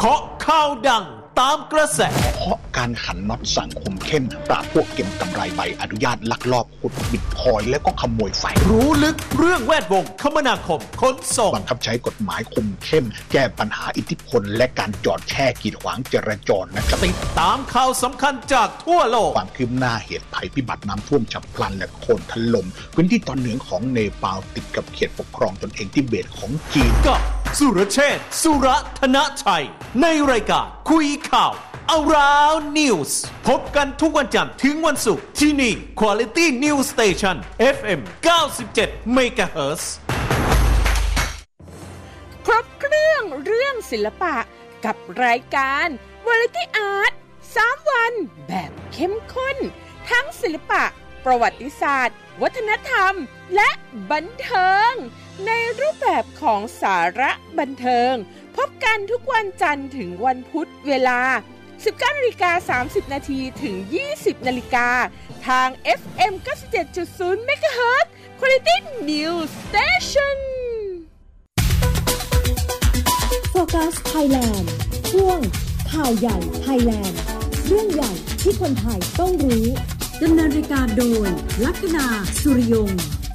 เคาะข่าวดังตามกระแสเคาะการขันน็อตสังคมเข้มปราบพวกเก็บกำไรใบอนุญาตลักลอบขุดบิตคอยน์และก็ขโมยไฟรู้ลึกเรื่องแวดวงคมนาคมขนส่งบังคับใช้กฎหมายคุมเข้มแก้ปัญหาอิทธิพลและการจอดแช่กีดขวางจราจรนะครับติดตามข่าวสำคัญจากทั่วโลกความคืบหน้าเหตุภัยพิบัติน้ำท่วมฉับพลันและโคลนถล่มพื้นที่ตอนเหนือของเนปาลติดกับเขตปกครองตนเองทิเบตของจีนกับสุรเชษฐ์สุรธนชัยในรายการคุยข่าว Around News พบกันทุกวันจันทร์ถึงวันศุกร์ที่นี่ Quality News Station FM 97 MHz ครบเครื่องศิลปะกับรายการ Variety Art 3 วันแบบเข้มข้นทั้งศิลปะประวัติศาสตร์วัฒนธรรมและบันเทิงในรูปแบบของสาระบันเทิงพบกันทุกวันจันทร์ถึงวันพุธเวลา 19:30 น.ถึง 20:00 น.ทาง FM 97.0 MHz Quality News Station Focus Thailand ช่วงข่าวใหญ่ไทยแลนด์เรื่องใหญ่ที่คนไทยต้องรู้ดำเนินรายการโดยลัคนาสุริยง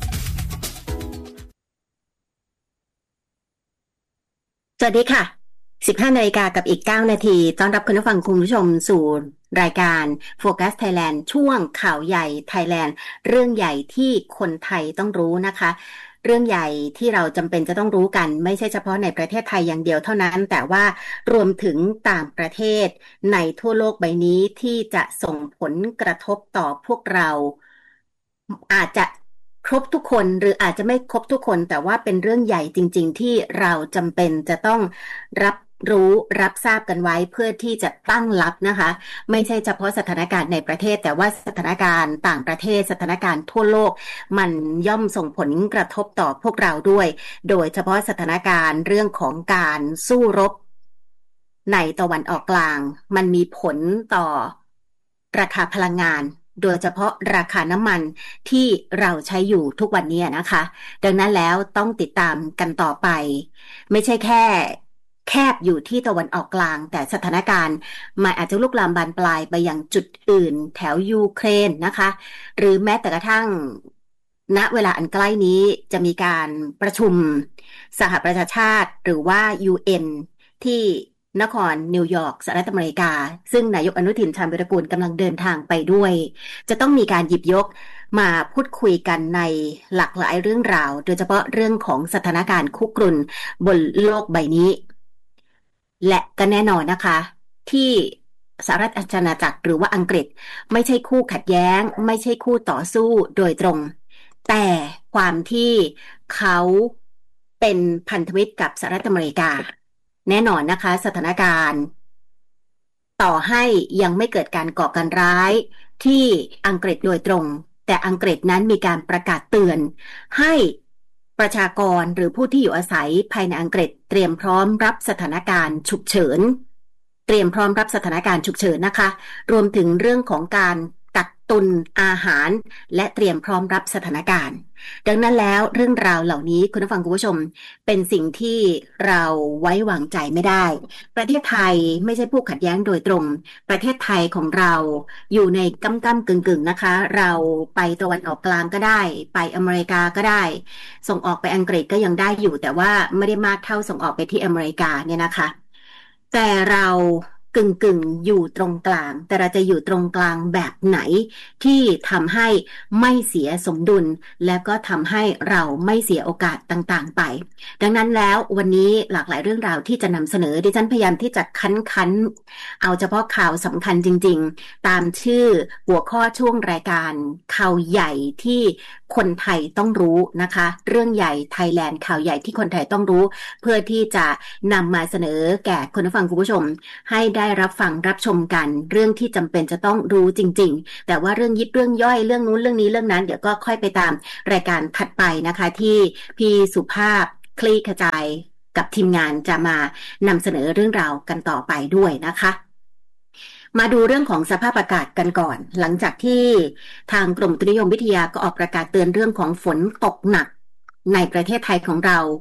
สวัสดีค่ะ 15 นาฬิกากับอีก 9 นาทีต้อนรับคุณผู้ฟังคุณผู้ชมสู่รายการ Focus Thailand ช่วงข่าวใหญ่ไทยแลนด์เรื่องใหญ่ที่คนไทยต้องรู้นะคะเรื่องใหญ่ที่เราจำเป็นจะต้องรู้กันไม่ใช่เฉพาะในประเทศไทยอย่างเดียวเท่านั้นแต่ว่ารวมถึงต่างประเทศในทั่วโลกใบนี้ที่จะส่งผลกระทบต่อพวกเราอาจจะครบทุกคนหรืออาจจะไม่ครบทุกคนแต่ว่าเป็นเรื่องใหญ่จริงๆที่เราจำเป็นจะต้องรับรู้รับทราบกันไว้เพื่อที่จะตั้งรับนะคะไม่ใช่เฉพาะสถานการณ์ในประเทศแต่ว่าสถานการณ์ต่างประเทศสถานการณ์ทั่วโลกมันย่อมส่งผลกระทบต่อพวกเราด้วยโดยเฉพาะสถานการณ์เรื่องของการสู้รบในตะวันออกกลางมันมีผลต่อราคาพลังงานโดยเฉพาะราคาน้ำมันที่เราใช้อยู่ทุกวันนี้นะคะดังนั้นแล้วต้องติดตามกันต่อไปไม่ใช่แค่แคบอยู่ที่ตะวันออกกลางแต่สถานการณ์มันอาจจะลุกลามบานปลายไปยังจุดอื่นแถวยูเครนนะคะหรือแม้แต่กระทั่งณเวลาอันใกล้นี้จะมีการประชุมสหประชาชาติหรือว่า UN ที่นครนิวยอร์กสหรัฐอเมริกาซึ่งนายกอนุทินชาญวิรากูลกำลังเดินทางไปด้วยจะต้องมีการหยิบยกมาพูดคุยกันในหลากหลายเรื่องราวโดยเฉพาะเรื่องของสถานการณ์คุกรุ่นบนโลกใบนี้และก็แน่นอนนะคะที่สหรัฐอาณาจักรหรือว่าอังกฤษไม่ใช่คู่ขัดแย้งไม่ใช่คู่ต่อสู้โดยตรงแต่ความที่เขาเป็นพันธมิตรกับสหรัฐอเมริกาแน่นอนนะคะสถานการณ์ต่อให้ยังไม่เกิดการก่อการร้ายที่อังกฤษโดยตรงแต่อังกฤษนั้นมีการประกาศเตือนให้ประชากรหรือผู้ที่อยู่อาศัยภายในอังกฤษเตรียมพร้อมรับสถานการณ์ฉุกเฉินเตรียมพร้อมรับสถานการณ์ฉุกเฉินนะคะรวมถึงเรื่องของการกักตุนอาหารและเตรียมพร้อมรับสถานการณ์ดังนั้นแล้วเรื่องราวเหล่านี้คุณผู้ฟังคุณผู้ชมเป็นสิ่งที่เราไว้วางใจไม่ได้ประเทศไทยไม่ใช่ผู้ขัดแย้งโดยตรงประเทศไทยของเราอยู่ในก้ำกึ่งนะคะเราไปตะวันออกกลางก็ได้ไปอเมริกาก็ได้ส่งออกไปอังกฤษก็ยังได้อยู่แต่ว่าไม่ได้มากเท่าส่งออกไปที่อเมริกาเนี่ยนะคะแต่เรากึ่งอยู่ตรงกลางแต่เราจะอยู่ตรงกลางแบบไหนที่ทำให้ไม่เสียสมดุลแล้วก็ทำให้เราไม่เสียโอกาสต่างๆไปดังนั้นแล้ววันนี้หลากหลายเรื่องราวที่จะนำเสนอดิฉันพยายามที่จะคั้นเอาเฉพาะข่าวสำคัญจริงๆตามชื่อหัวข้อช่วงรายการข่าวใหญ่ที่คนไทยต้องรู้นะคะเรื่องใหญ่ไทยแลนด์ข่าวใหญ่ที่คนไทยต้องรู้เพื่อที่จะนำมาเสนอแก่คุณผู้ฟังคุณผู้ชมให้ได้รับฟังรับชมกันเรื่องที่จำเป็นจะต้องรู้จริงๆแต่ว่าเรื่องยิบเรื่องย่อยเรื่องนู้นเรื่องนี้เรื่องนั้นเดี๋ยวก็ค่อยไปตามรายการถัดไปนะคะที่พี่สุภาพคลี่ขจายกับทีมงานจะมานำเสนอเรื่องราวกันต่อไปด้วยนะคะมาดูเรื่องของสภาพอากาศกันก่อนหลังจากที่ทางกรมอุตุนิยมวิทยาก็ออกประกาศเตือนเรื่องของฝนตกหนักในประเทศไทยของเรา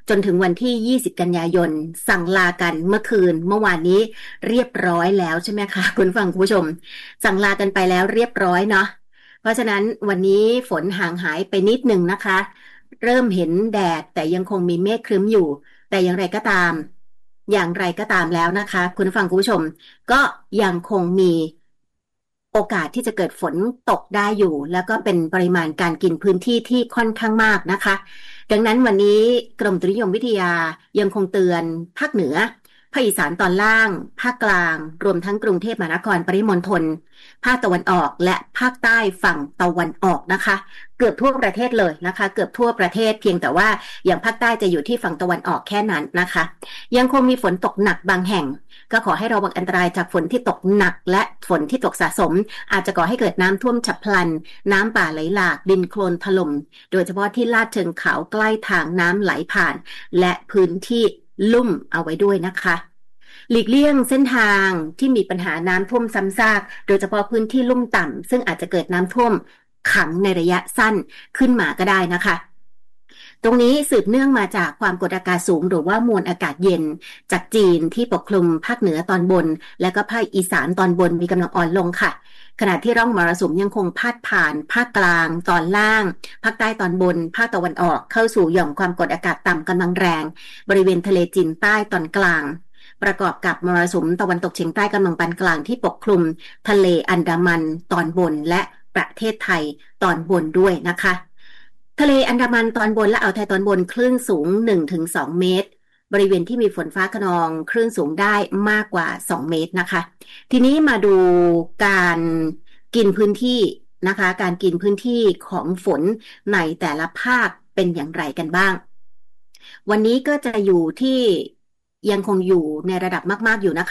จนถึงวันที่20กันยายนสั่งลากันเมื่อคืนเมื่อวานนี้เรียบร้อยแล้วใช่ไหมคะคุณฟังคุณผู้ชมสั่งลากันไปแล้วเรียบร้อยเนาะเพราะฉะนั้นวันนี้ฝนห่างหายไปนิดนึงนะคะเริ่มเห็นแดดแต่ยังคงมีเมฆครึ้มอยู่แต่อย่างไรก็ตามแล้วนะคะคุณฟังคุณผู้ชมก็ยังคงมีโอกาสที่จะเกิดฝนตกได้อยู่แล้วก็เป็นปริมาณการกินพื้นที่ที่ค่อนข้างมากนะคะดังนั้นวันนี้กรมอุตุนิยมวิทยายังคงเตือนภาคเหนือภาคอีสานตอนล่างภาคกลางรวมทั้งกรุงเทพมหานครปริมณฑลภาคตะวันออกและภาคใต้ฝั่งตะวันออกนะคะเกือบทั่วประเทศเลยนะคะเกือบทั่วประเทศเพียงแต่ว่าอย่างภาคใต้จะอยู่ที่ฝั่งตะวันออกแค่นั้นนะคะยังคงมีฝนตกหนักบางแห่งก็ขอให้ระวังอันตรายจากฝนที่ตกหนักและฝนที่ตกสะสมอาจจะก่อให้เกิดน้ำท่วมฉับพลันน้ำป่าไหลหลากดินโคลนถล่มโดยเฉพาะที่ลาดเชิงเขาใกล้ทางน้ำไหลผ่านและพื้นที่ลุ่มเอาไว้ด้วยนะคะหลีกเลี่ยงเส้นทางที่มีปัญหาน้ำท่วมซ้ำซากโดยเฉพาะพื้นที่ลุ่มต่ำซึ่งอาจจะเกิดน้ำท่วมขังในระยะสั้นขึ้นมาก็ได้นะคะตรงนี้สืบเนื่องมาจากความกดอากาศสูงหรือว่ามวลอากาศเย็นจากจีนที่ปกคลุมภาคเหนือตอนบนและก็ภาคอีสานตอนบนมีกำลังอ่อนลงค่ะขณะที่ร่องมรสุมยังคงพาดผ่านภาคกลางตอนล่างภาคใต้ตอนบนภาคตะวันออกเข้าสู่หย่อมความกดอากาศต่ำกำลังแรงบริเวณทะเลจีนใต้ตอนกลางประกอบกับมรสุมตะวันตกเฉียงใต้กำลังปานกลางที่ปกคลุมทะเลอันดามันตอนบนและประเทศไทยตอนบนด้วยนะคะทะเลอันดามันตอนบนและอ่าวไทยตอนบนคลื่นสูง 1-2 เมตรบริเวณที่มีฝนฟ้าคะนองคลื่นสูงได้มากกว่า2 เมตรนะคะทีนี้มาดูการกินพื้นที่นะคะการกินพื้นที่ของฝนในแต่ละภาคเป็นอย่างไรกันบ้างวันนี้ก็จะอยู่ที่ยังคงอยู่ในระดับมากๆอยู่นะคะ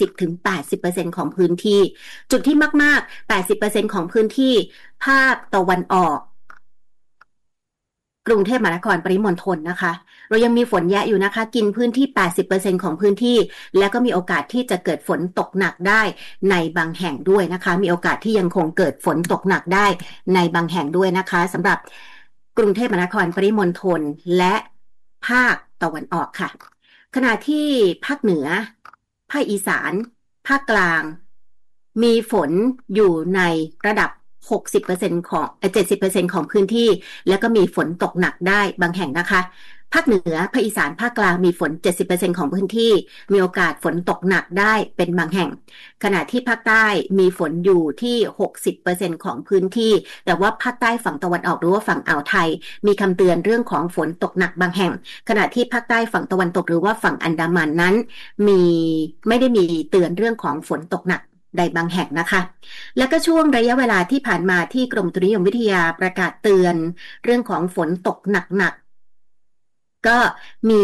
60-80% ของพื้นที่จุดที่มากๆ 80% ของพื้นที่ภาคตะวันออกกรุงเทพมหานครปริมณฑลนะคะเรายังมีฝนแยะอยู่นะคะกินพื้นที่ 80% ของพื้นที่แล้วก็มีโอกาสที่จะเกิดฝนตกหนักได้ในบางแห่งด้วยนะคะมีโอกาสที่ยังคงเกิดฝนตกหนักได้ในบางแห่งด้วยนะคะสำหรับกรุงเทพมหานครปริมณฑลและภาคตะวันออกค่ะขณะที่ภาคเหนือภาคอีสานภาคกลางมีฝนอยู่ในระดับ60% ของ70% ของพื้นที่แล้วก็มีฝนตกหนักได้บางแห่งนะคะภาคเหนือภาคอีสานภาคกลางมีฝน 70% ของพื้นที่มีโอกาสฝนตกหนักได้เป็นบางแห่งขณะที่ภาคใต้มีฝนอยู่ที่ 60% ของพื้นที่แต่ว่าภาคใต้ฝั่งตะวันออกหรือว่าฝั่งอ่าวไทยมีคำเตือนเรื่องของฝนตกหนักบางแห่งขณะที่ภาคใต้ฝั่งตะวันตกหรือว่าฝั่งอันดามันนั้นไม่ได้มีเตือนเรื่องของฝนตกหนักใดบางแห่งนะคะและก็ช่วงระยะเวลาที่ผ่านมาที่กรมอุตุนิยมวิทยาประกาศเตือนเรื่องของฝนตกหนักๆก็มี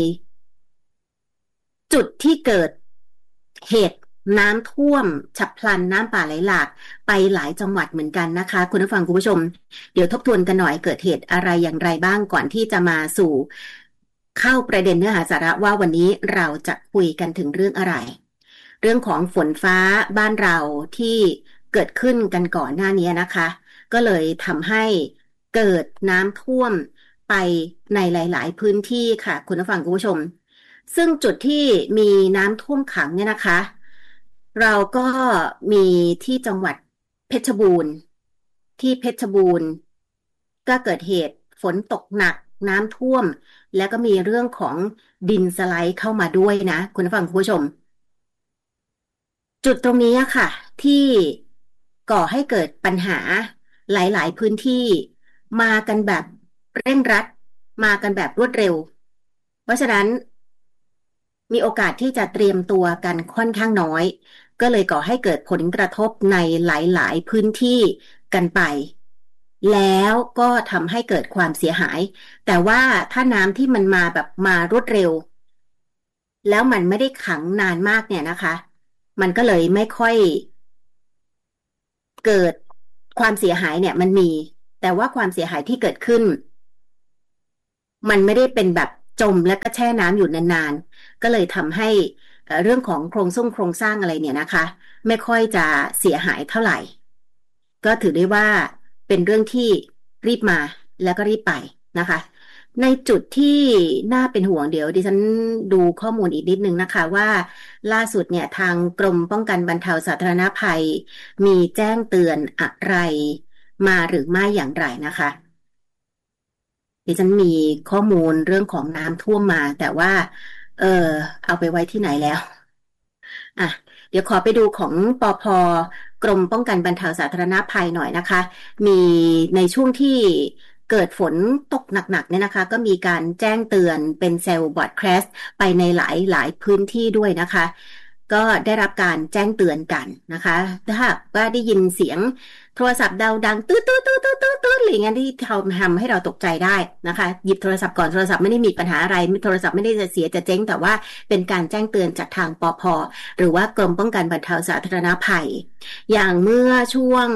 จุดที่เกิดเหตุน้ำท่วมฉับพลันน้ำป่าไหลหลากไปหลายจังหวัดเหมือนกันนะคะคุณผู้ฟังคุณผู้ชมเดี๋ยวทบทวนกันหน่อยเกิดเหตุอะไรอย่างไรบ้างก่อนที่จะมาสู่เข้าประเด็นเนื้อหาสาระว่าวันนี้เราจะคุยกันถึงเรื่องอะไรเรื่องของฝนฟ้าบ้านเราที่เกิดขึ้นกันก่อนหน้านี้นะคะก็เลยทำให้เกิดน้ำท่วมไปในหลายๆพื้นที่ค่ะคุณผู้ฟังคุณผู้ชมซึ่งจุดที่มีน้ำท่วมขังเนี่ยนะคะเราก็มีที่จังหวัดเพชรบูรณ์ที่เพชรบูรณ์ก็เกิดเหตุฝนตกหนักน้ำท่วมแล้วก็มีเรื่องของดินสไลด์เข้ามาด้วยนะคุณผู้ฟังคุณผู้ชมจุดตรงนี้ค่ะที่ก่อให้เกิดปัญหาหลายๆพื้นที่มากันแบบเร่งรัดมากันแบบรวดเร็วเพราะฉะนั้นมีโอกาสที่จะเตรียมตัวกันค่อนข้างน้อยก็เลยก่อให้เกิดผลกระทบในหลายๆพื้นที่กันไปแล้วก็ทำให้เกิดความเสียหายแต่ว่าถ้าน้ำที่มันมาแบบมารวดเร็วแล้วมันไม่ได้ขังนานมากเนี่ยนะคะมันก็เลยไม่ค่อยเกิดความเสียหายเนี่ยมันมีแต่ว่าความเสียหายที่เกิดขึ้นมันไม่ได้เป็นแบบจมแล้วก็แช่น้ำอยู่นานๆก็เลยทำให้เรื่องของโครงสร้างอะไรเนี่ยนะคะไม่ค่อยจะเสียหายเท่าไหร่ก็ถือได้ว่าเป็นเรื่องที่รีบมาแล้วก็รีบไปนะคะในจุดที่น่าเป็นห่วงเดี๋ยวดิฉันดูข้อมูลอีกนิดนึงนะคะว่าล่าสุดเนี่ยทางกรมป้องกันบรรเทาสาธารณภัยมีแจ้งเตือนอะไรมาหรือไม่อย่างไรนะคะดิฉันมีข้อมูลเรื่องของน้ำท่วมมาแต่ว่าเออเอาไปไว้ที่ไหนแล้วอ่ะเดี๋ยวขอไปดูของปภ.กรมป้องกันบรรเทาสาธารณภัยหน่อยนะคะมีในช่วงที่เกิดฝนตกหนักๆเนี่ยนะคะก็มีการแจ้งเตือนเป็นเซลล์บอร์ดแคสต์ไปในหลายพื้นที่ด้วยนะคะก็ได้รับการแจ้งเตือนกันนะคะถ้าหากว่าได้ยินเสียงโทรศัพท์ดังตื้อตื้อตื้อตื้อตื้อตื้ออะไรอย่างเงี้ยที่ทำให้เราตกใจได้นะคะหยิบโทรศัพท์ก่อนโทรศัพท์ไม่ได้มีปัญหาอะไรโทรศัพท์ไม่ได้จะเสียจะเจ๊งแต่ว่าเป็นการแจ้งเตือนจากทางปภ.หรือว่ากรมป้องกันบรรเทาสาธารณภัยอย่างเมื่อช่วง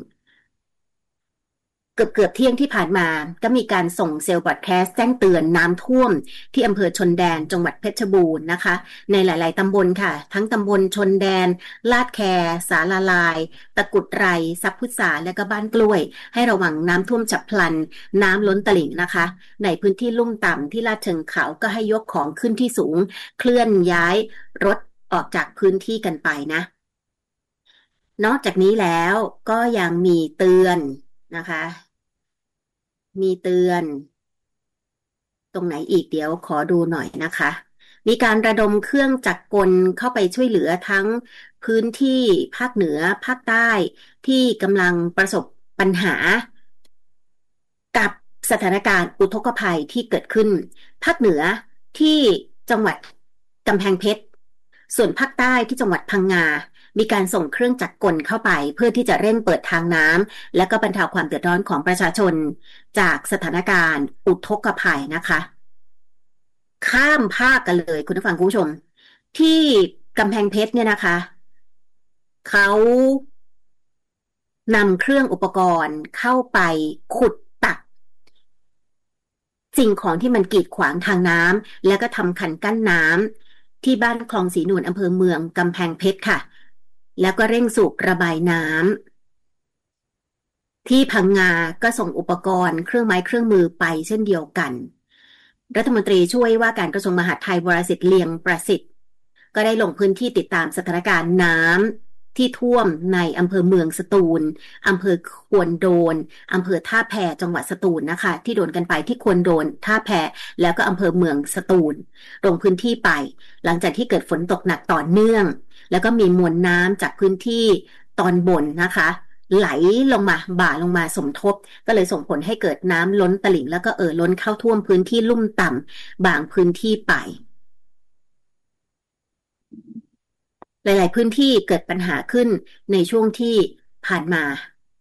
เกือบเที่ยงที่ผ่านมาก็มีการส่งเซลล์บอดแคสต์แจ้งเตือนน้ำท่วมที่อำเภอชนแดนจังหวัดเพชรบูรณ์นะคะในหลายๆตำบลค่ะทั้งตำบลชนแดนลาดแคสาลาลายตะกุดไรซับพุษาและก็บ้านกล้วยให้ระวังน้ำท่วมฉับพลันน้ำล้นตลิ่งนะคะในพื้นที่ลุ่มต่ำที่ลาดเชิงเขาก็ให้ยกของขึ้นที่สูงเคลื่อนย้ายรถออกจากพื้นที่กันไปนะนอกจากนี้แล้วก็ยังมีเตือนนะคะมีเตือนตรงไหนอีกเดี๋ยวขอดูหน่อยนะคะมีการระดมเครื่องจักรกลเข้าไปช่วยเหลือทั้งพื้นที่ภาคเหนือภาคใต้ที่กำลังประสบปัญหากับสถานการณ์อุทกภัยที่เกิดขึ้นภาคเหนือที่จังหวัดกำแพงเพชรส่วนภาคใต้ที่จังหวัดพังงามีการส่งเครื่องจักรกลเข้าไปเพื่อที่จะเร่งเปิดทางน้ำและก็บรรเทาความเดือดร้อนของประชาชนจากสถานการณ์อุทกภัยนะคะข้ามภาคกันเลยคุณผู้ฟังคุณผู้ชมที่กำแพงเพชรเนี่ยนะคะเขานำเครื่องอุปกรณ์เข้าไปขุดตักสิ่งของที่มันกีดขวางทางน้ำแล้วก็ทำคันกั้นน้ำที่บ้านคลองศรีนูนอำเภอเมืองกำแพงเพชรค่ะแล้วก็เร่งสูบระบายน้ำที่พังงาก็ส่งอุปกรณ์เครื่องไม้เครื่องมือไปเช่นเดียวกันรัฐมนตรีช่วยว่าการกระทรวงมหาดไทยวรสิทธิ์เลียงประสิทธิ์ก็ได้ลงพื้นที่ติดตามสถานการณ์น้ำที่ท่วมในอำเภอเมืองสตูลอำเภอควนโดนอำเภอท่าแพจังหวัดสตูลนะคะที่โดนกันไปที่ควนโดนท่าแพแล้วก็อำเภอเมืองสตูลลงพื้นที่ไปหลังจากที่เกิดฝนตกหนักต่อเนื่องแล้วก็มีมวลน้ำจากพื้นที่ตอนบนนะคะไหลลงมาบ่าลงมาสมทบก็เลยส่งผลให้เกิดน้ำล้นตลิ่งแล้วก็ล้นเข้าท่วมพื้นที่ลุ่มต่ำบางพื้นที่ไปหลายๆพื้นที่เกิดปัญหาขึ้นในช่วงที่ผ่านมา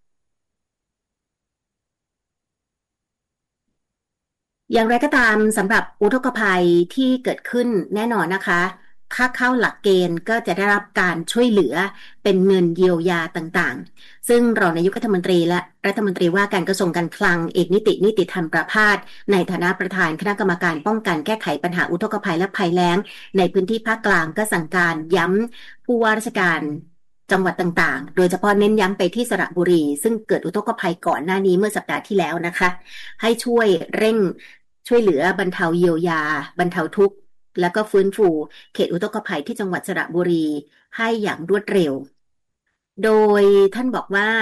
อย่างไรก็ตามสำหรับอุทกภัยที่เกิดขึ้นแน่นอนนะคะค่าเข้าหลักเกณฑ์ก็จะได้รับการช่วยเหลือเป็นเงินเยียวยาต่างๆซึ่งรองนายกรัฐมนตรีและรัฐมนตรีว่าการกระทรวงการคลังเอกนิติธรรมประภาสในฐานะประธานคณะกรรมการป้องกันแก้ไขปัญหาอุทกภัยและภัยแล้งในพื้นที่ภาคกลางก็สั่งการย้ำผู้ว่าราชการจังหวัดต่างๆโดยเฉพาะเน้นย้ำไปที่สระบุรีซึ่งเกิดอุทกภัยก่อนหน้านี้เมื่อสัปดาห์ที่แล้วนะคะให้ช่วยเร่งช่วยเหลือบรรเทาเยียวยาบรรเทาทุกข์แล้วก็ฟื้นฟูเขตอุทกภัยที่จังหวัดสระบุรีให้อย่างรวดเร็วโดยท่านบอกว่า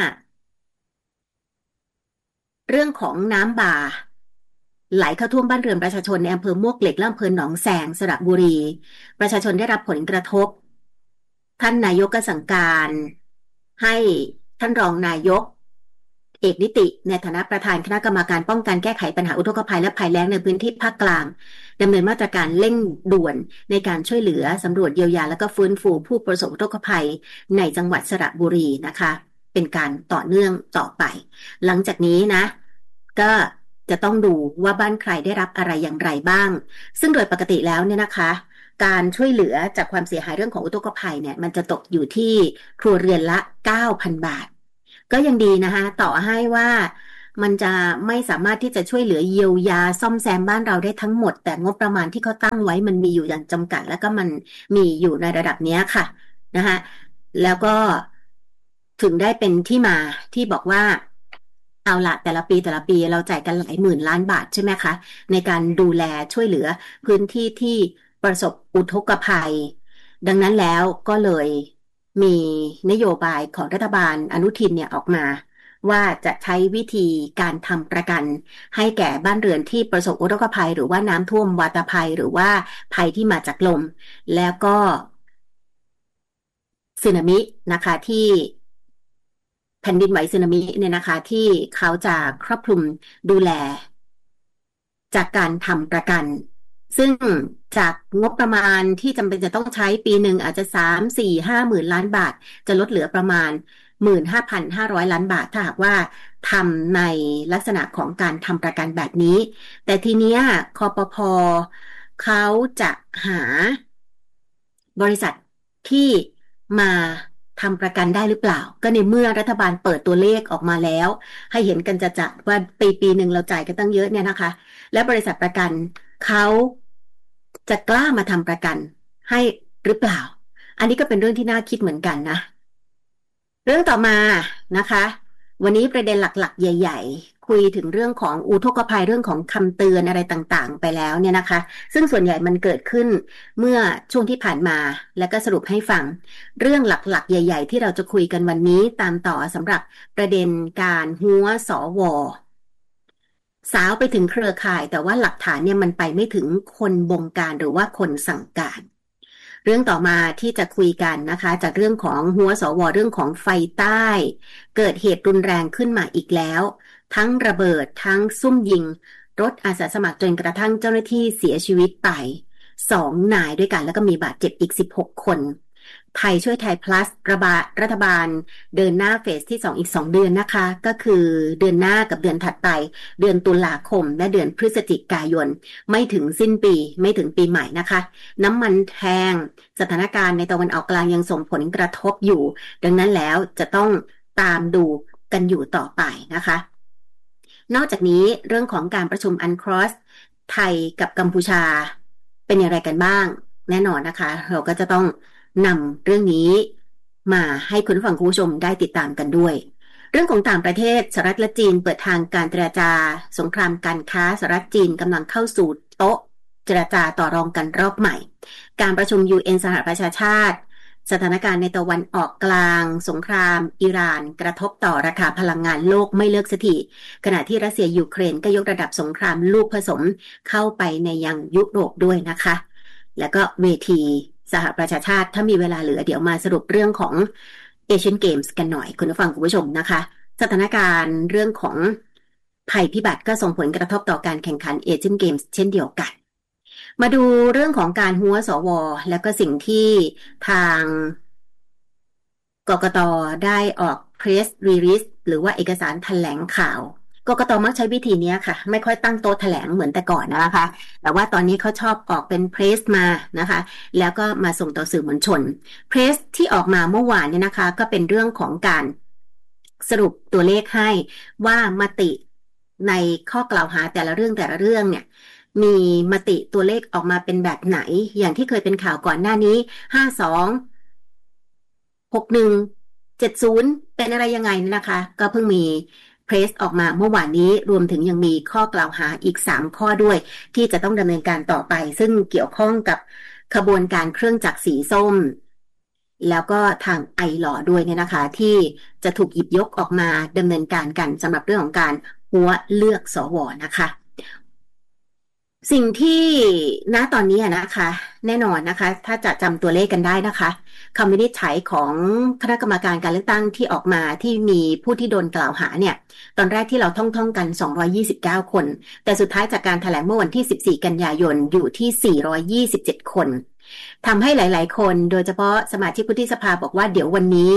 เรื่องของน้ำบ่าไหลเข้าท่วมบ้านเรือนประชาชนในอำเภอมวกเหล็กและอำเภอหนองแสงสระบุรีประชาชนได้รับผลกระทบท่านนายกก็สั่งการให้ท่านรองนายกเอกนิติในฐานะประธานคณะกรรมการป้องกันแก้ไขปัญหาอุทกภัยและภัยแล้งในพื้นที่ภาคกลางดำเนินมาตรการเร่งด่วนในการช่วยเหลือสำรวจเยียวยาและก็ฟื้นฟูผู้ประสบอุทกภัยในจังหวัดสระบุรีนะคะเป็นการต่อเนื่องต่อไปหลังจากนี้นะก็จะต้องดูว่าบ้านใครได้รับอะไรอย่างไรบ้างซึ่งโดยปกติแล้วเนี่ยนะคะการช่วยเหลือจากความเสียหายเรื่องของอุทกภัยเนี่ยมันจะตกอยู่ที่ครัวเรือนละ 9,000 บาทก็ยังดีนะคะต่อให้ว่ามันจะไม่สามารถที่จะช่วยเหลือเยียวยาซ่อมแซมบ้านเราได้ทั้งหมดแต่งบประมาณที่เขาตั้งไว้มันมีอยู่อย่างจำกัดแล้วก็มันมีอยู่ในระดับนี้ค่ะนะคะแล้วก็ถึงได้เป็นที่มาที่บอกว่าเอาละแต่ละปีเราจ่ายกันหลายหมื่นล้านบาทใช่ไหมคะในการดูแลช่วยเหลือพื้นที่ที่ประสบอุทกภัยดังนั้นแล้วก็เลยมีนโยบายของรัฐบาลอนุทินเนี่ยออกมาว่าจะใช้วิธีการทำประกันให้แก่บ้านเรือนที่ประสบอุทกภัยหรือว่าน้ำท่วมวาตภัยหรือว่าภัยที่มาจากลมแล้วก็สึนามินะคะที่แผ่นดินไหวสึนามิเนี่ยนะคะที่เขาจะครอบคลุมดูแลจากการทำประกันซึ่งจากงบประมาณที่จำเป็นจะต้องใช้ปีหนึ่งอาจจะ3-4-5 หมื่นล้านบาทจะลดเหลือประมาณ15,500 ล้านบาทถ้าหากว่าทำในลักษณะของการทำประกันแบบนี้แต่ทีเนี้ยคปภ.เขาจะหาบริษัทที่มาทำประกันได้หรือเปล่าก็ในเมื่อรัฐบาลเปิดตัวเลขออกมาแล้วให้เห็นกันจะว่าปีหนึ่งเราจ่ายกันตั้งเยอะเนี่ยนะคะและบริษัทประกันเขาจะกล้ามาทำประกันให้หรือเปล่าอันนี้ก็เป็นเรื่องที่น่าคิดเหมือนกันนะเรื่องต่อมานะคะวันนี้ประเด็นหลักๆใหญ่ๆคุยถึงเรื่องของอุทกภัยเรื่องของคำเตือนอะไรต่างๆไปแล้วเนี่ยนะคะซึ่งส่วนใหญ่มันเกิดขึ้นเมื่อช่วงที่ผ่านมาแล้วก็สรุปให้ฟังเรื่องหลักๆใหญ่ๆที่เราจะคุยกันวันนี้ตามต่อสำหรับประเด็นการหัวสว.สาวไปถึงเครือข่ายแต่ว่าหลักฐานเนี่ยมันไปไม่ถึงคนบงการหรือว่าคนสั่งการเรื่องต่อมาที่จะคุยกันนะคะจากเรื่องของหัวสว.เรื่องของไฟใต้เกิดเหตุรุนแรงขึ้นมาอีกแล้วทั้งระเบิดทั้งซุ่มยิงรถอาสาสมัครจนกระทั่งเจ้าหน้าที่เสียชีวิตไป2 นายด้วยกันแล้วก็มีบาดเจ็บอีก16 คนไทยช่วยไทย plus รัฐบาลเดินหน้าเฟสที่2อีก2 เดือนนะคะก็คือเดือนหน้ากับเดือนถัดไปเดือนตุลาคมและเดือนพฤศจิกายนไม่ถึงสิ้นปีไม่ถึงปีใหม่นะคะน้ำมันแพงสถานการณ์ในตะวันออกกลางยังส่งผลกระทบอยู่ดังนั้นแล้วจะต้องตามดูกันอยู่ต่อไปนะคะนอกจากนี้เรื่องของการประชุมอันครอสไทยกับกัมพูชาเป็นอย่างไรกันบ้างแน่นอนนะคะเราก็จะต้องนำเรื่องนี้มาให้คุณผู้ฟังคุณผู้ชมได้ติดตามกันด้วยเรื่องของต่างประเทศสหรัฐและจีนเปิดทางการเจรจาสงครามการค้าสหรัฐจีนกำลังเข้าสู่โต๊ะเจรจาต่อรองกันรอบใหม่การประชุม UN สหประชาชาติสถานการณ์ในตะวันออกกลางสงครามอิหร่านกระทบต่อราคาพลังงานโลกไม่เลิกสักทีขณะที่รัสเซียยูเครนก็ยกระดับสงครามลูกผสมเข้าไปในยังยุโรปด้วยนะคะแล้วก็เวทีสหประชาชาติถ้ามีเวลาเหลือเดี๋ยวมาสรุปเรื่องของเอเชียนเกมส์กันหน่อยคุณผู้ฟังคุณผู้ชมนะคะสถานการณ์เรื่องของภัยพิบัติก็ส่งผลกระทบต่อการแข่งขันเอเชียนเกมส์เช่นเดียวกันมาดูเรื่องของการหัวสว.แล้วก็สิ่งที่ทางกกต.ได้ออก press release หรือว่าเอกสารแถลงข่าวกกต.มักใช้วิธีนี้ค่ะไม่ค่อยตั้งโต๊ะแถลงเหมือนแต่ก่อนนะคะแต่ว่าตอนนี้เขาชอบออกเป็น press มานะคะแล้วก็มาส่งต่อสื่อมวลชน press ที่ออกมาเมื่อวานเนี่ยนะคะก็เป็นเรื่องของการสรุปตัวเลขให้ว่ามติในข้อกล่าวหาแต่ละเรื่องเนี่ยมีมติตัวเลขออกมาเป็นแบบไหนอย่างที่เคยเป็นข่าวก่อนหน้านี้526170เป็นอะไรยังไงนะคะก็เพิ่งมีเพรสออกมาเมื่อวานนี้รวมถึงยังมีข้อกล่าวหาอีก3ข้อด้วยที่จะต้องดำเนินการต่อไปซึ่งเกี่ยวข้องกับขบวนการเครื่องจักรสีส้มแล้วก็ทางไอหลอด้วยเนี่ยนะคะที่จะถูกหยิบยกออกมาดำเนินการกันสำหรับเรื่องของการหัวเลือกสว.นะคะสิ่งที่ณตอนนี้นะคะแน่นอนนะคะถ้าจะจำตัวเลขกันได้นะคะคำวินิจฉัยของคณะกรรมการการเลือกตั้งที่ออกมาที่มีผู้ที่โดนกล่าวหาเนี่ยตอนแรกที่เราท่องกัน229คนแต่สุดท้ายจากการแถลงเมื่อวันที่14กันยายนอยู่ที่427คนทำให้หลายๆคนโดยเฉพาะสมาชิกวุฒิสภาบอกว่าเดี๋ยววันนี้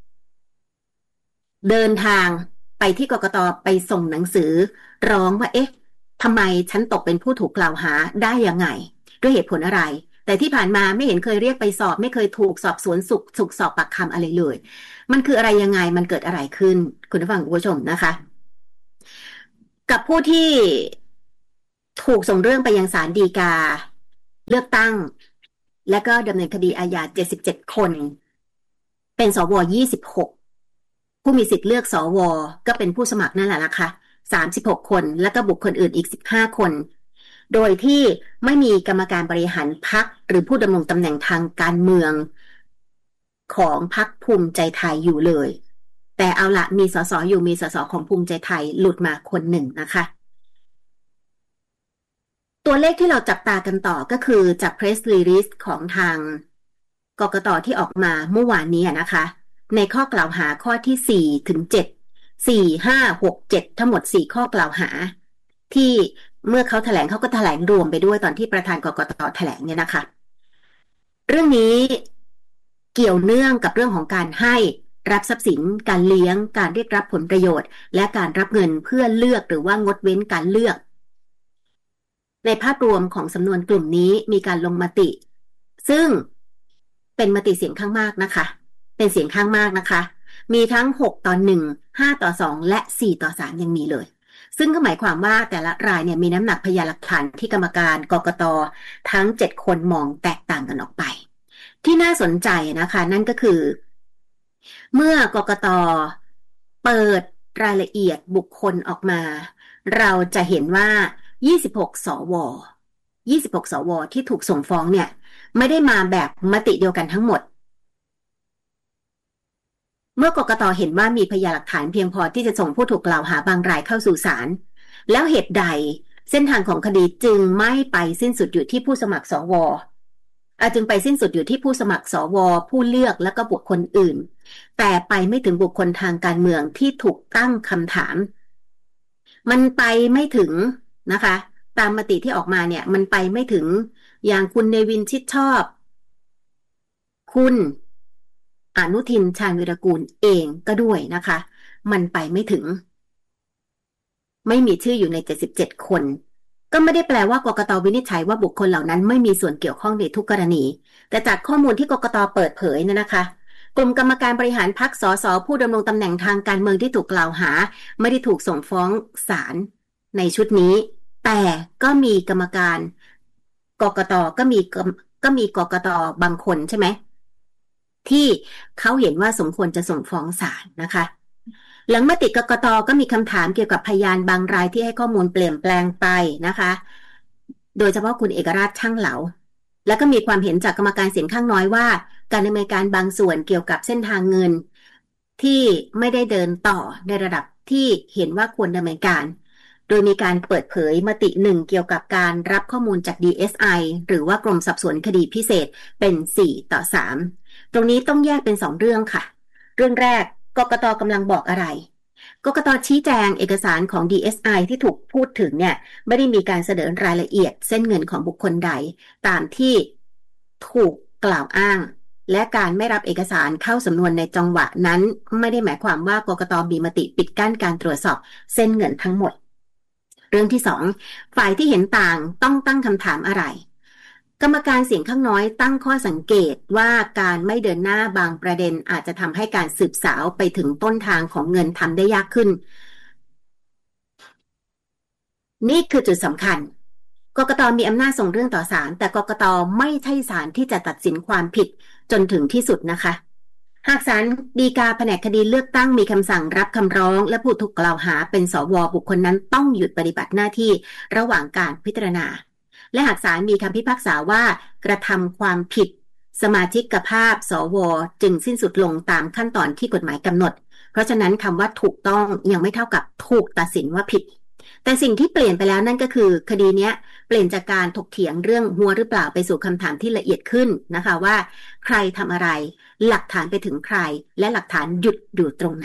เดินทางไปที่กกต.ไปส่งหนังสือร้องว่าทำไมฉันตกเป็นผู้ถูกกล่าวหาได้ยังไงด้วยเหตุผลอะไรแต่ที่ผ่านมาไม่เห็นเคยเรียกไปสอบไม่เคยถูกสอบสวนสุกสอบปากคำอะไรเลยมันคืออะไรยังไงมันเกิดอะไรขึ้นคุณผู้ฟังคุณผู้ชมนะคะกับผู้ที่ถูกส่งเรื่องไปยังศาลฎีกาเลือกตั้งและก็ดำเนินคดีอาญา77คนเป็นสว26 ผู้มีสิทธิ์เลือกสวก็เป็นผู้สมัครนั่นแหละนะคะ36 คนแล้วก็บุคคลอื่นอีก15 คนโดยที่ไม่มีกรรมการบริหารพรรคหรือผู้ดำรงตำแหน่งทางการเมืองของพรรคภูมิใจไทยอยู่เลยแต่เอาละมีสสอยู่มีสสของภูมิใจไทยหลุดมาคนหนึ่งนะคะตัวเลขที่เราจับตากันต่อก็คือจาก press release ของทางกกต.ที่ออกมาเมื่อวานนี้นะคะในข้อกล่าวหาข้อที่4ถึง7 4 5 6 7ทั้งหมด4ข้อกล่าวหาที่เมื่อเขาแถลงเขาก็แถลงรวมไปด้วยตอนที่ประธานกกต.แถลงเนี่ยนะคะเรื่องนี้เกี่ยวเนื่องกับเรื่องของการให้รับทรัพย์สินการเลี้ยงการเรียกรับผลประโยชน์และการรับเงินเพื่อเลือกหรือว่างดเว้นการเลือกในภาพรวมของสำนวนกลุ่มนี้มีการลงมติซึ่งเป็นมติเสียงข้างมากนะคะเป็นเสียงข้างมากนะคะมีทั้ง6-1 5-2และ4-3ยังมีเลยซึ่งก็หมายความว่าแต่ละรายเนี่ยมีน้ำหนักพยานหลักฐานที่กรรมการกกต.ทั้ง7 คนมองแตกต่างกันออกไปที่น่าสนใจนะคะนั่นก็คือเมื่อกกต.เปิดรายละเอียดบุคคลออกมาเราจะเห็นว่า26 สวที่ถูกส่งฟ้องเนี่ยไม่ได้มาแบบมติเดียวกันทั้งหมดเมื่อกกต.เห็นว่ามีพยานหลักฐานเพียงพอที่จะส่งผู้ถูกกล่าวหาบางรายเข้าสู่ศาลแล้วเหตุใดเส้นทางของคดีจึงไม่ไปสิ้นสุดอยู่ที่ผู้สมัครสวจึงไปสิ้นสุดอยู่ที่ผู้สมัครสวผู้เลือกและก็บุคคลอื่นแต่ไปไม่ถึงบุคคลทางการเมืองที่ถูกตั้งคำถามมันไปไม่ถึงนะคะตามมติที่ออกมาเนี่ยมันไปไม่ถึงอย่างคุณเนวินชิดชอบคุณอนุทินชาญวีรกูลเองก็ด้วยนะคะมันไปไม่ถึงไม่มีชื่ออยู่ใน77 คนก็ไม่ได้แปลว่ากกต.วินิจฉัยว่าบุคคลเหล่านั้นไม่มีส่วนเกี่ยวข้องในทุกกรณีแต่จากข้อมูลที่กกต.เปิดเผยนะคะกลุ่มกรรมการบริหารพรรคสสผู้ดำรงตำแหน่งทางการเมืองที่ถูกกล่าวหาไม่ได้ถูกส่งฟ้องศาลในชุดนี้แต่ก็มีกรรมการกกต.ก็มีกกต.บางคนใช่ไหมที่เขาเห็นว่าสมควรจะส่งฟ้องศาลนะคะหลังมติกกต.ก็มีคำถามเกี่ยวกับพยานบางรายที่ให้ข้อมูลเปลี่ยนแปลงไปนะคะโดยเฉพาะคุณเอกราชช่างเหลาและก็มีความเห็นจากกรรมการเสียงข้างน้อยว่าการดำเนินการบางส่วนเกี่ยวกับเส้นทางเงินที่ไม่ได้เดินต่อในระดับที่เห็นว่าควรดำเนินการโดยมีการเปิดเผยมติหนึ่งเกี่ยวกับการรับข้อมูลจาก DSI หรือว่ากรมสอบสวนคดีพิเศษเป็น4-3ตรงนี้ต้องแยกเป็น2เรื่องค่ะเรื่องแรกกกต.กำลังบอกอะไรกกต.ชี้แจงเอกสารของ DSI ที่ถูกพูดถึงเนี่ยไม่ได้มีการเสนอรายละเอียดเส้นเงินของบุคคลใดตามที่ถูกกล่าวอ้างและการไม่รับเอกสารเข้าสำนวนในจังหวะนั้นไม่ได้หมายความว่ากกต.มีมติปิดกั้นการตรวจสอบเส้นเงินทั้งหมดเรื่องที่2ฝ่ายที่เห็นต่างต้องตั้งคำถามอะไรกรรมการเสียงข้างน้อยตั้งข้อสังเกตว่าการไม่เดินหน้าบางประเด็นอาจจะทำให้การสืบสาวไปถึงต้นทางของเงินทำได้ยากขึ้นนี่คือจุดสำคัญกกต.มีอำนาจส่งเรื่องต่อศาลแต่กกต.ไม่ใช่ศาลที่จะตัดสินความผิดจนถึงที่สุดนะคะหากศาลฎีกาแผนกคดีเลือกตั้งมีคำสั่งรับคำร้องและผู้ถูกกล่าวหาเป็นสวบุคคลนั้นต้องหยุดปฏิบัติหน้าที่ระหว่างการพิจารณาและหากศาลมีคำพิพากษาว่ากระทำความผิดสมาชิกภาพสวจึงสิ้นสุดลงตามขั้นตอนที่กฎหมายกำหนดเพราะฉะนั้นคำว่าถูกต้องยังไม่เท่ากับถูกตัดสินว่าผิดแต่สิ่งที่เปลี่ยนไปแล้วนั่นก็คือคดีนี้เปลี่ยนจากการถกเถียงเรื่องหัวหรือเปล่าไปสู่คำถามที่ละเอียดขึ้นนะคะว่าใครทำอะไรหลักฐานไปถึงใครและหลักฐานหยุดอยู่ตรงไหน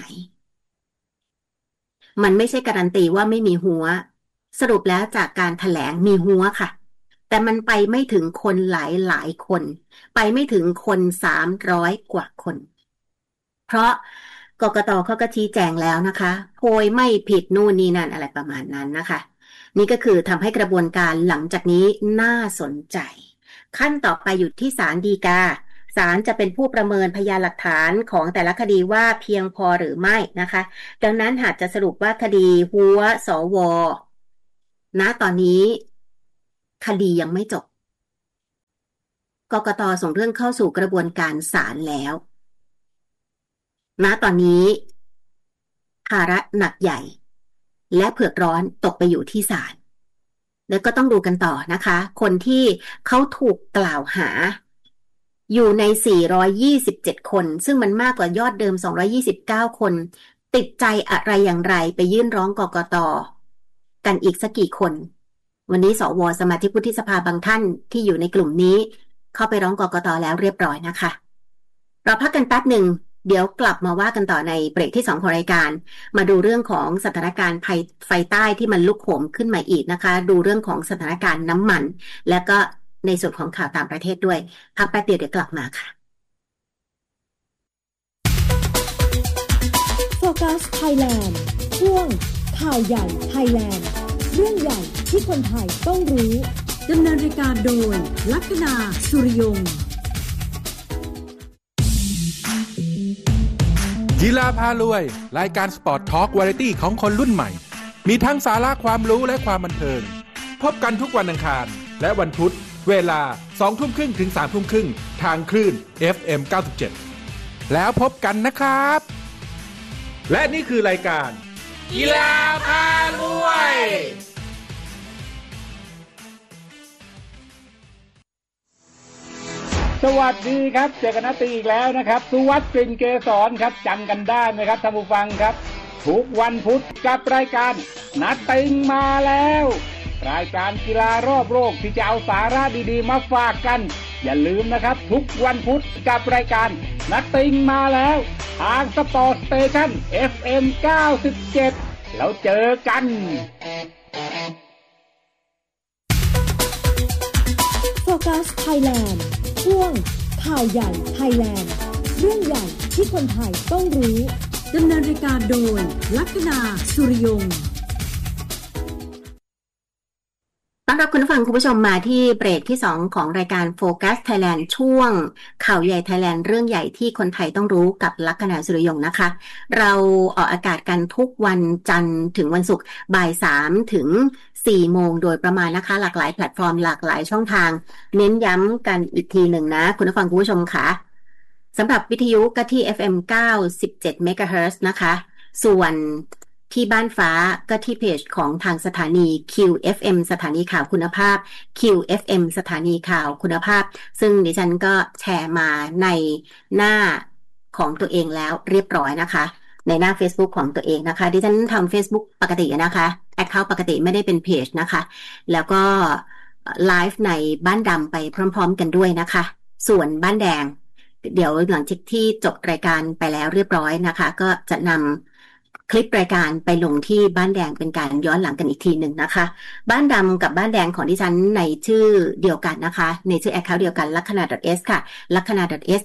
มันไม่ใช่การันตีว่าไม่มีหัวสรุปแล้วจากการแถลงมีหัวค่ะแต่มันไปไม่ถึงคนหลายคนไปไม่ถึงคน300 กว่าคนเพราะกกต.เขาก็ชี้แจงแล้วนะคะโพยไม่ผิดนู่นนี่นั่นอะไรประมาณนั้นนะคะนี่ก็คือทำให้กระบวนการหลังจากนี้น่าสนใจขั้นต่อไปอยู่ที่ศาลฎีกาศาลจะเป็นผู้ประเมินพยานหลักฐานของแต่ละคดีว่าเพียงพอหรือไม่นะคะดังนั้นหากจะสรุปว่าคดีหัวสวณตอนนี้คดียังไม่จบกกต.ส่งเรื่องเข้าสู่กระบวนการศาลแล้วณตอนนี้ภาระหนักใหญ่และเผือกร้อนตกไปอยู่ที่ศาลแล้วก็ต้องดูกันต่อนะคะคนที่เขาถูกกล่าวหาอยู่ใน427คนซึ่งมันมากกว่ายอดเดิม229คนติดใจอะไรอย่างไรไปยื่นร้องกกต.กันอีกสักกี่คนวันนี้สว.สมาชิกวุฒิสภาบางท่านที่อยู่ในกลุ่มนี้เข้าไปร้องกกต.แล้วเรียบร้อยนะคะเราพักกันแป๊บหนึ่งเดี๋ยวกลับมาว่ากันต่อในเบรกที่2ของรายการมาดูเรื่องของสถานการณ์ไฟใต้ที่มันลุกโหมขึ้นมาอีกนะคะดูเรื่องของสถานการณ์น้ำมันและก็ในส่วนของข่าวต่างประเทศด้วยพักแป๊บเดียวเดี๋ยวกลับมาค่ะโฟกัสไทยแลนด์ช่วงข่าวใหญ่ไทยแลนด์เรื่องใหญ่ที่คนไทยต้องรู้ดำเนินรายการโดยลัคนาสุริยงกีฬาพารวยรายการสปอร์ตทอล์กวาไรตี้ของคนรุ่นใหม่มีทั้งสาระความรู้และความบันเทิงพบกันทุกวันอังคารและวันพุธเวลา 20:30 ถึง 3:30 ทางคลื่น FM 97แล้วพบกันนะครับและนี่คือรายการกีฬาพารวยสวัสดีครับเจอกันนัดตีอีกแล้วนะครับสุวัฒน์กลิ่นเกษรครับจำกันได้ไหมครับท่านผู้ฟังครับทุกวันพุธกับรายการนัดติงมาแล้วรายการกีฬารอบโลกที่จะเอาสาระดีๆมาฝากกันอย่าลืมนะครับทุกวันพุธกับรายการนัดติงมาแล้วทางสปอร์ตสเตชัน FM 97แล้วเจอกันโฟกัสไทยแลนด์ช่วงข่าวใหญ่ไทยแลนด์เรื่องใหญ่ที่คนไทยต้องรู้ดำเนินรายการโดยลัคนาสุริยงต้อนรับคุณผู้ฟังคุณผู้ชมมาที่เบรกที่2ของรายการโฟกัสไทยแลนด์ช่วงข่าวใหญ่ไทยแลนด์เรื่องใหญ่ที่คนไทยต้องรู้กับลัคนาสุริยงนะคะเราออกอากาศกันทุกวันจันทร์ถึงวันศุกร์บ่าย 3 ถึง 4 โมงโดยประมาณนะคะหลากหลายแพลตฟอร์มหลากหลายช่องทางเน้นย้ำกันอีกทีหนึ่งนะคุณผู้ฟังคุณผู้ชมค่ะสำหรับวิทยุก็ที่ FM 97 เมกะเฮิรตซ์นะคะส่วนที่บ้านฟ้าก็ที่เพจของทางสถานี QFM สถานีข่าวคุณภาพ QFM สถานีข่าวคุณภาพซึ่งดิฉันก็แชร์มาในหน้าของตัวเองแล้วเรียบร้อยนะคะในหน้า Facebook ของตัวเองนะคะดิฉันทำ Facebook ปกตินะคะแอคเคาท์ปกติไม่ได้เป็นเพจนะคะแล้วก็ไลฟ์ในบ้านดำไปพร้อมๆกันด้วยนะคะส่วนบ้านแดงเดี๋ยวหลังจากที่จบรายการไปแล้วเรียบร้อยนะคะก็จะนำคลิปรายการไปลงที่บ้านแดงเป็นการย้อนหลังกันอีกทีหนึ่งนะคะบ้านดำกับบ้านแดงของดิฉันในชื่อเดียวกันนะคะในชื่อแอคเคาท์เดียวกันลัคนา .s ค่ะลัคนา .s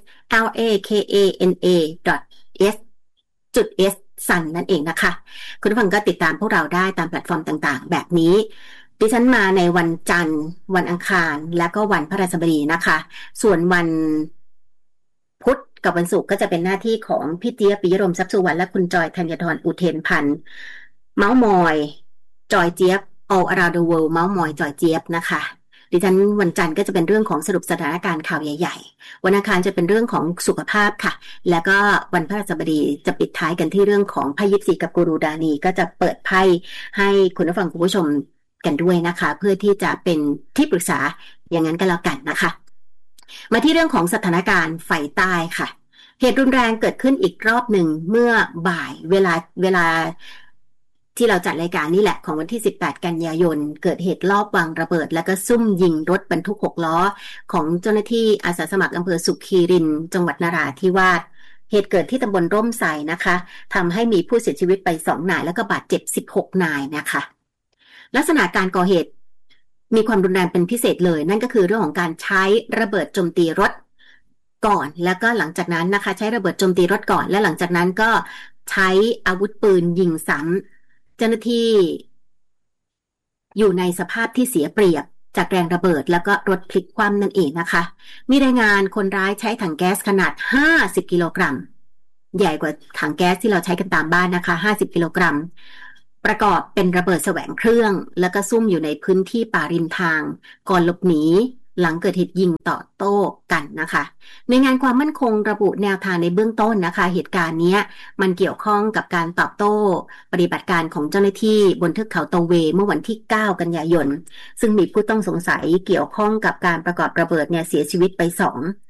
lakana.s.s สันนั่นเองนะคะคุณผู้ฟังก็ติดตามพวกเราได้ตามแพลตฟอร์มต่างๆแบบนี้ดิฉันมาในวันจันทร์วันอังคารและก็วันพฤหัสบดีนะคะส่วนวันพุธกับวันศุกร์ก็จะเป็นหน้าที่ของพี่เจี๊ยบ ปิยรมทรัพย์สุวรรณและคุณจอยธัญธรอุเทนพันธ์เม้ามอยจอยเจี๊ยบ all around the world เม้ามอยจอยเจี๊ยบนะคะดิฉันวันจันทร์ก็จะเป็นเรื่องของสรุปสถานการณ์ข่าวใหญ่ๆวันอังคารจะเป็นเรื่องของสุขภาพค่ะแล้วก็วันพฤหัสบดีจะปิดท้ายกันที่เรื่องของไพ่ยิปซีกับกูรูดานีก็จะเปิดไพ่ให้คุณผู้ฟังคุณผู้ชมกันด้วยนะคะเพื่อที่จะเป็นที่ปรึกษาอย่างนั้นก็แล้วกันนะคะมาที่เรื่องของสถานการณ์ไฟใต้ค่ะเหตุรุนแรงเกิดขึ้นอีกรอบหนึ่งเมื่อบ่ายเวลาที่เราจัดรายการนี่แหละของวันที่18กันยายนเกิดเหตุลอบวางระเบิดแล้วก็ซุ่มยิงรถบรรทุก6ล้อของเจ้าหน้าที่อาสาสมัครอำเภอสุขีรินจังหวัดนราธิวาสเหตุเกิดที่ตำบลร่มไทรนะคะทำให้มีผู้เสียชีวิตไป2นายแล้วก็บาดเจ็บ16นายนะคะลักษณะการก่อเหตุมีความรุนแรงเป็นพิเศษเลยนั่นก็คือเรื่องของการใช้ระเบิดโจมตีรถก่อนแล้วก็หลังจากนั้นนะคะใช้ระเบิดโจมตีรถก่อนและหลังจากนั้นก็ใช้อาวุธปืนยิงซ้ำเจ้าหน้าที่อยู่ในสภาพที่เสียเปรียบจากแรงระเบิดแล้วก็รถพลิกคว่ำนั่นเองนะคะมีรายงานคนร้ายใช้ถังแก๊สขนาด50กิโลกรัมใหญ่กว่าถังแก๊สที่เราใช้กันตามบ้านนะคะ50กิโลกรัมประกอบเป็นระเบิดแสวงเครื่องแล้วก็ซุ่มอยู่ในพื้นที่ป่าริมทางก่อนหลบหนีหลังเกิดเหตุยิงตอบโต้กันนะคะในงานความมั่นคงระบุแนวทางในเบื้องต้นนะคะเหตุการณ์นี้มันเกี่ยวข้องกับการตอบโต้ปฏิบัติการของเจ้าหน้าที่บนเทือกเขาโตเวเมื่อวันที่9กันยายนซึ่งมีผู้ต้องสงสัยเกี่ยวข้องกับการประกอบระเบิดเนี่ยเสียชีวิตไป2